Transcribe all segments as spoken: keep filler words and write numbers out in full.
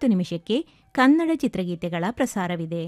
ಮೂವತ್ತು ನಿಮಿಷಕ್ಕೆ ಕನ್ನಡ ಚಿತ್ರಗೀತೆಗಳ ಪ್ರಸಾರವಿದೆ.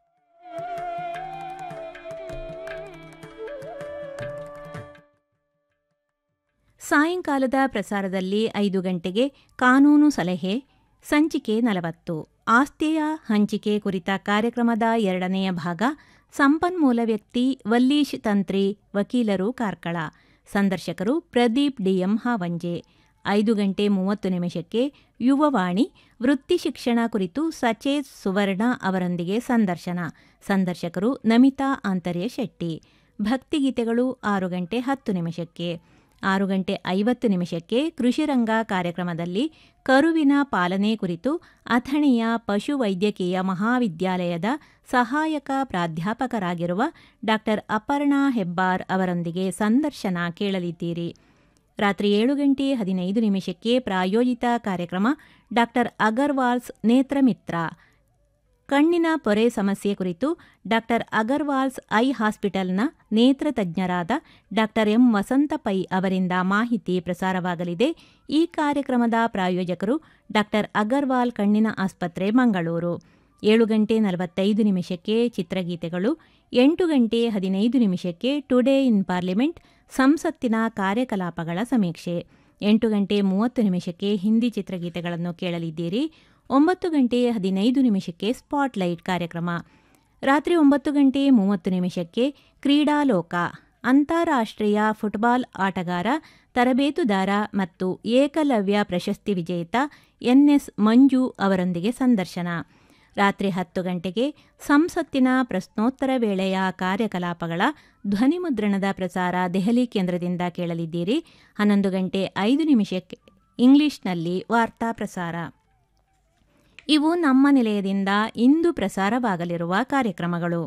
ಸಾಯಂಕಾಲದ ಪ್ರಸಾರದಲ್ಲಿ ಐದು ಗಂಟೆಗೆ ಕಾನೂನು ಸಲಹೆ ಸಂಚಿಕೆ ನಲವತ್ತು, ಆಸ್ತಿಯ ಹಂಚಿಕೆ ಕುರಿತ ಕಾರ್ಯಕ್ರಮದ ಎರಡನೆಯ ಭಾಗ. ಸಂಪನ್ಮೂಲ ವ್ಯಕ್ತಿ ವಲ್ಲೀಶ್ ತಂತ್ರಿ, ವಕೀಲರು ಕಾರ್ಕಳ. ಸಂದರ್ಶಕರು ಪ್ರದೀಪ್ ಡಿಎಂ ಹಾವಂಜೆ. ಐದು ಗಂಟೆ ಮೂವತ್ತು ನಿಮಿಷಕ್ಕೆ ಯುವವಾಣಿ, ವೃತ್ತಿ ಶಿಕ್ಷಣ ಕುರಿತು ಸಚೇತ್ ಸುವರ್ಣ ಅವರೊಂದಿಗೆ ಸಂದರ್ಶನ. ಸಂದರ್ಶಕರು ನಮಿತಾ ಆಂತರ್ಯ ಶೆಟ್ಟಿ. ಭಕ್ತಿಗೀತೆಗಳು ಆರು ಗಂಟೆ ಹತ್ತು ನಿಮಿಷಕ್ಕೆ. ಆರು ಗಂಟೆ ಐವತ್ತು ನಿಮಿಷಕ್ಕೆ ಕೃಷಿರಂಗ ಕಾರ್ಯಕ್ರಮದಲ್ಲಿ ಕರುವಿನ ಪಾಲನೆ ಕುರಿತು ಅಥಣಿಯ ಪಶುವೈದ್ಯಕೀಯ ಮಹಾವಿದ್ಯಾಲಯದ ಸಹಾಯಕ ಪ್ರಾಧ್ಯಾಪಕರಾಗಿರುವ ಡಾ ಅಪರ್ಣಾ ಹೆಬ್ಬಾರ್ ಅವರೊಂದಿಗೆ ಸಂದರ್ಶನ ಕೇಳಲಿದ್ದೀರಿ. ರಾತ್ರಿ ಏಳು ಗಂಟೆ ಹದಿನೈದು ನಿಮಿಷಕ್ಕೆ ಪ್ರಾಯೋಜಿತ ಕಾರ್ಯಕ್ರಮ ಡಾ ಅಗರ್ವಾಲ್ಸ್ ನೇತ್ರಮಿತ್ರ, ಕಣ್ಣಿನ ಪೊರೆ ಸಮಸ್ಯೆ ಕುರಿತು ಡಾ ಅಗರ್ವಾಲ್ಸ್ ಐ ಹಾಸ್ಪಿಟಲ್ನ ನೇತ್ರ ತಜ್ಞರಾದ ಡಾ ಎಂ ವಸಂತ ಪೈ ಅವರಿಂದ ಮಾಹಿತಿ ಪ್ರಸಾರವಾಗಲಿದೆ. ಈ ಕಾರ್ಯಕ್ರಮದ ಪ್ರಾಯೋಜಕರು ಡಾ ಅಗರ್ವಾಲ್ ಕಣ್ಣಿನ ಆಸ್ಪತ್ರೆ, ಮಂಗಳೂರು. ಏಳು ಗಂಟೆ ನಲವತ್ತೈದು ನಿಮಿಷಕ್ಕೆ ಚಿತ್ರಗೀತೆಗಳು. ಎಂಟು ಗಂಟೆ ಹದಿನೈದು ನಿಮಿಷಕ್ಕೆ ಟುಡೇ ಇನ್ ಪಾರ್ಲಿಮೆಂಟ್, ಸಂಸತ್ತಿನ ಕಾರ್ಯಕಲಾಪಗಳ ಸಮೀಕ್ಷೆ. ಎಂಟು ಗಂಟೆ ಮೂವತ್ತು ನಿಮಿಷಕ್ಕೆ ಹಿಂದಿ ಚಿತ್ರಗೀತೆಗಳನ್ನು ಕೇಳಲಿದ್ದೀರಿ. ಒಂಬತ್ತು ಗಂಟೆ ಹದಿನೈದು ನಿಮಿಷಕ್ಕೆ ಸ್ಪಾಟ್ಲೈಟ್ ಕಾರ್ಯಕ್ರಮ. ರಾತ್ರಿ ಒಂಬತ್ತು ಗಂಟೆ ಮೂವತ್ತು ನಿಮಿಷಕ್ಕೆ ಕ್ರೀಡಾಲೋಕ, ಅಂತಾರಾಷ್ಟ್ರೀಯ ಫುಟ್ಬಾಲ್ ಆಟಗಾರ, ತರಬೇತುದಾರ ಮತ್ತು ಏಕಲವ್ಯ ಪ್ರಶಸ್ತಿ ವಿಜೇತ ಎನ್ಎಸ್ ಮಂಜು ಅವರೊಂದಿಗೆ ಸಂದರ್ಶನ. ರಾತ್ರಿ ಹತ್ತು ಗಂಟೆಗೆ ಸಂಸತ್ತಿನ ಪ್ರಶ್ನೋತ್ತರ ವೇಳೆಯ ಕಾರ್ಯಕಲಾಪಗಳ ಧ್ವನಿಮುದ್ರಣದ ಪ್ರಸಾರ ದೆಹಲಿ ಕೇಂದ್ರದಿಂದ ಕೇಳಲಿದ್ದೀರಿ. ಹನ್ನೊಂದು ಗಂಟೆ ಐದು ನಿಮಿಷಕ್ಕೆ ಇಂಗ್ಲಿಷ್ನಲ್ಲಿ ವಾರ್ತಾ ಪ್ರಸಾರ. ಇವು ನಮ್ಮ ನಿಲಯದಿಂದ ಇಂದು ಪ್ರಸಾರವಾಗಲಿರುವ ಕಾರ್ಯಕ್ರಮಗಳು.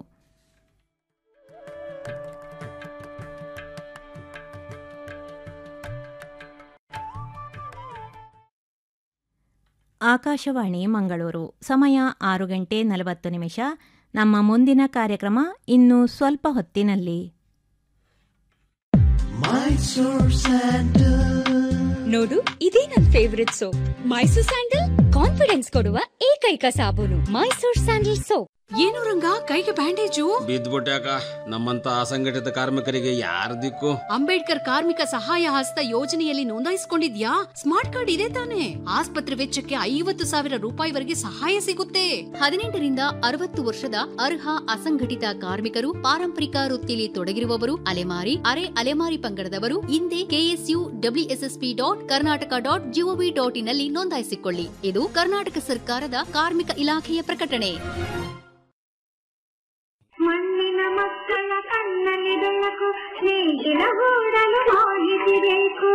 ಆಕಾಶವಾಣಿ ಮಂಗಳೂರು. ಸಮಯ ಆರು ಗಂಟೆ ನಲವತ್ತು ನಿಮಿಷ. ನಮ್ಮ ಮುಂದಿನ ಕಾರ್ಯಕ್ರಮ ಇನ್ನು ಸ್ವಲ್ಪ ಹೊತ್ತಿನಲ್ಲಿ. ನೋಡು, ಇದೇ ನನ್ favourite soap, Mysore sandal. Confidence ಕೊಡುವ ಏಕೈಕ ಸಾಬೂನು ಮೈಸೂರ್ ಸ್ಯಾಂಡಲ್ ಸೋಪ್. ಏನು ರಂಗ, ಕೈಗೆ ಬ್ಯಾಂಡೇಜು? ಬಿದ್ದ್ಬಿಟ್ಯಾಕ. ನಮ್ಮಂತ ಅಸಂಘಟಿತ ಕಾರ್ಮಿಕರಿಗೆ ಯಾರ ದಿಕ್ಕು? ಅಂಬೇಡ್ಕರ್ ಕಾರ್ಮಿಕ ಸಹಾಯ ಹಸ್ತ ಯೋಜನೆಯಲ್ಲಿ ನೋಂದಾಯಿಸಿಕೊಂಡಿದ್ಯಾ? ಸ್ಮಾರ್ಟ್ ಕಾರ್ಡ್ ಇದೆ ತಾನೆ? ಆಸ್ಪತ್ರೆ ವೆಚ್ಚಕ್ಕೆ ಐವತ್ತು ಸಾವಿರ ರೂಪಾಯಿವರೆಗೆ ಸಹಾಯ ಸಿಗುತ್ತೆ. ಹದಿನೆಂಟರಿಂದ ಅರವತ್ತು ವರ್ಷದ ಅರ್ಹ ಅಸಂಘಟಿತ ಕಾರ್ಮಿಕರು, ಪಾರಂಪರಿಕ ವೃತ್ತಿಯಲ್ಲಿ ತೊಡಗಿರುವವರು, ಅಲೆಮಾರಿ ಅರೆ ಅಲೆಮಾರಿ ಪಂಗಡದವರು ಹಿಂದೆ KSU WSSP dot Karnataka dot gov dot in ನಲ್ಲಿ ನೋಂದಾಯಿಸಿಕೊಳ್ಳಿ. ಇದು ಕರ್ನಾಟಕ ಸರ್ಕಾರದ ಕಾರ್ಮಿಕ ಇಲಾಖೆಯ ಪ್ರಕಟಣೆ. ಮಣ್ಣಿನ ಮಕ್ಕಳ ಕಣ್ಣಲ್ಲಿ ಬೆಳಕು, ನೀರಿನ ಹೂಡಲು ಮಾಹಿತಿ ಬೇಕು.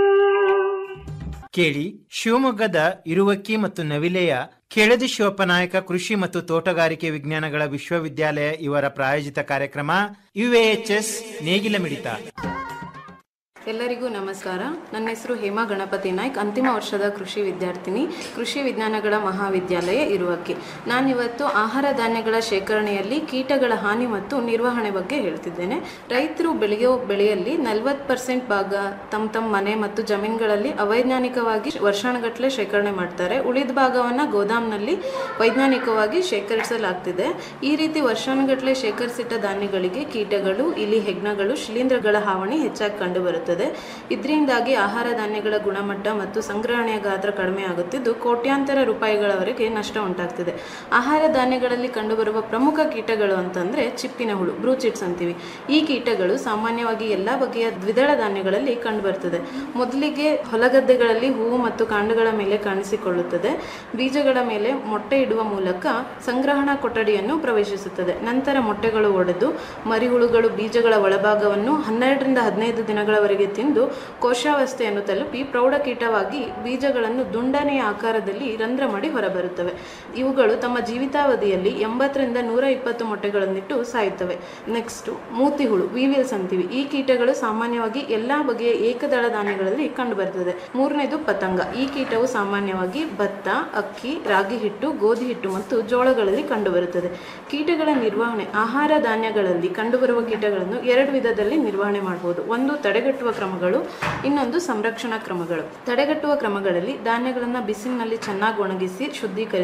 ಕೇಳಿ, ಶಿವಮೊಗ್ಗದ ಇರುವಕ್ಕಿ ಮತ್ತು ನವಿಲೆಯ ಕೆಳದಿ ಶಿವಪ್ಪನಾಯಕ ಕೃಷಿ ಮತ್ತು ತೋಟಗಾರಿಕೆ ವಿಜ್ಞಾನಗಳ ವಿಶ್ವವಿದ್ಯಾಲಯ ಇವರ ಪ್ರಾಯೋಜಿತ ಕಾರ್ಯಕ್ರಮ ಯುಎಎಚ್ಎಸ್ ನೇಗಿಲ ಮಿಡಿತ. ಎಲ್ಲರಿಗೂ ನಮಸ್ಕಾರ. ನನ್ನ ಹೆಸರು ಹೇಮಾ ಗಣಪತಿ ನಾಯ್ಕ್, ಅಂತಿಮ ವರ್ಷದ ಕೃಷಿ ವಿದ್ಯಾರ್ಥಿನಿ, ಕೃಷಿ ವಿಜ್ಞಾನಗಳ ಮಹಾವಿದ್ಯಾಲಯ ಇರುವಕ್ಕೆ. ನಾನಿವತ್ತು ಆಹಾರ ಧಾನ್ಯಗಳ ಶೇಖರಣೆಯಲ್ಲಿ ಕೀಟಗಳ ಹಾನಿ ಮತ್ತು ನಿರ್ವಹಣೆ ಬಗ್ಗೆ ಹೇಳ್ತಿದ್ದೇನೆ. ರೈತರು ಬೆಳೆಯೋ ಬೆಳೆಯಲ್ಲಿ ನಲ್ವತ್ತು ಪರ್ಸೆಂಟ್ ಭಾಗ ತಮ್ಮ ತಮ್ಮ ಮನೆ ಮತ್ತು ಜಮೀನುಗಳಲ್ಲಿ ಅವೈಜ್ಞಾನಿಕವಾಗಿ ವರ್ಷಾನುಗಟ್ಟಲೆ ಶೇಖರಣೆ ಮಾಡ್ತಾರೆ. ಉಳಿದ ಭಾಗವನ್ನು ಗೋದಾಮ್ನಲ್ಲಿ ವೈಜ್ಞಾನಿಕವಾಗಿ ಶೇಖರಿಸಲಾಗ್ತಿದೆ. ಈ ರೀತಿ ವರ್ಷಾನುಗಟ್ಟಲೆ ಶೇಖರಿಸಿಟ್ಟ ಧಾನ್ಯಗಳಿಗೆ ಕೀಟಗಳು, ಇಲಿ ಹೆಗ್ಣಗಳು, ಶಿಲೀಂಧ್ರಗಳ ಹಾವಳಿ ಹೆಚ್ಚಾಗಿ ಕಂಡುಬರುತ್ತದೆ. ಇದರಿಂದಾಗಿ ಆಹಾರ ಧಾನ್ಯಗಳ ಗುಣಮಟ್ಟ ಮತ್ತು ಸಂಗ್ರಹಣೆಯ ಗಾತ್ರ ಕಡಿಮೆ ಆಗುತ್ತಿದ್ದು ಕೋಟ್ಯಾಂತರ ರೂಪಾಯಿಗಳವರೆಗೆ ನಷ್ಟ ಉಂಟಾಗ್ತಿದೆ. ಆಹಾರ ಧಾನ್ಯಗಳಲ್ಲಿ ಕಂಡುಬರುವ ಪ್ರಮುಖ ಕೀಟಗಳು ಅಂತಂದ್ರೆ ಚಿಪ್ಪಿನ ಹುಳು, ಬ್ರೂಚಿಟ್ಸ್ ಅಂತೀವಿ. ಈ ಕೀಟಗಳು ಸಾಮಾನ್ಯವಾಗಿ ಎಲ್ಲ ಬಗೆಯ ದ್ವಿದಳ ಧಾನ್ಯಗಳಲ್ಲಿ ಕಂಡುಬರ್ತದೆ. ಮೊದಲಿಗೆ ಹೊಲಗದ್ದೆಗಳಲ್ಲಿ ಹೂವು ಮತ್ತು ಕಾಂಡಗಳ ಮೇಲೆ ಕಾಣಿಸಿಕೊಳ್ಳುತ್ತದೆ. ಬೀಜಗಳ ಮೇಲೆ ಮೊಟ್ಟೆ ಇಡುವ ಮೂಲಕ ಸಂಗ್ರಹಣಾ ಕೊಠಡಿಯನ್ನು ಪ್ರವೇಶಿಸುತ್ತದೆ. ನಂತರ ಮೊಟ್ಟೆಗಳು ಒಡೆದು ಮರಿಹುಳುಗಳು ಬೀಜಗಳ ಒಳಭಾಗವನ್ನು ಹನ್ನೆರಡರಿಂದ ಹದಿನೈದು ದಿನಗಳವರೆಗೆ ತಿಂದು ಕೋಶಾವಸ್ಥೆಯನ್ನು ತಲುಪಿ ಪ್ರೌಢಕೀಟವಾಗಿ ಬೀಜಗಳನ್ನು ದುಂಡನೆಯ ಆಕಾರದಲ್ಲಿ ರಂಧ್ರ ಮಾಡಿ ಹೊರಬರುತ್ತವೆ. ಇವುಗಳು ತಮ್ಮ ಜೀವಿತಾವಧಿಯಲ್ಲಿ ಎಂಬತ್ತರಿಂದ ನೂರ ಇಪ್ಪತ್ತು ಮೊಟ್ಟೆಗಳನ್ನಿಟ್ಟು ಸಾಯುತ್ತವೆ. ನೆಕ್ಸ್ಟ್ ಮೂತಿ ಹುಳು, ವೀವಿಲ್ಸ್ ಅಂತೀವಿ. ಈ ಕೀಟಗಳು ಸಾಮಾನ್ಯವಾಗಿ ಎಲ್ಲಾ ಬಗೆಯ ಏಕದಳ ಧಾನ್ಯಗಳಲ್ಲಿ ಕಂಡುಬರುತ್ತದೆ. ಮೂರನೇದು ಪತಂಗ. ಈ ಕೀಟವು ಸಾಮಾನ್ಯವಾಗಿ ಭತ್ತ, ಅಕ್ಕಿ, ರಾಗಿ ಹಿಟ್ಟು, ಗೋಧಿ ಹಿಟ್ಟು ಮತ್ತು ಜೋಳಗಳಲ್ಲಿ ಕಂಡುಬರುತ್ತದೆ. ಕೀಟಗಳ ನಿರ್ವಹಣೆ. ಆಹಾರ ಧಾನ್ಯಗಳಲ್ಲಿ ಕಂಡುಬರುವ ಕೀಟಗಳನ್ನು ಎರಡು ವಿಧದಲ್ಲಿ ನಿರ್ವಹಣೆ ಮಾಡಬಹುದು. ಒಂದು ತಡೆಗಟ್ಟುವ ಕ್ರಮಗಳು, ಇನ್ನೊಂದು ಸಂರಕ್ಷಣಾ ಕ್ರಮಗಳು. ತಡೆಗಟ್ಟುವ ಕ್ರಮಗಳಲ್ಲಿ ಧಾನ್ಯಗಳನ್ನು ಬಿಸಿಲಿನಲ್ಲಿ ಚೆನ್ನಾಗಿ ಒಣಗಿಸಿ ಶುದ್ಧೀಕರಿಸಿ